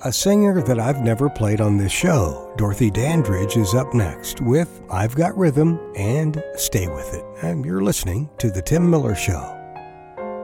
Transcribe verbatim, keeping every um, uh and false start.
a singer that I've never played on this show. Dorothy Dandridge is up next with I've Got Rhythm and Stay With It. And you're listening to The Tim Miller Show.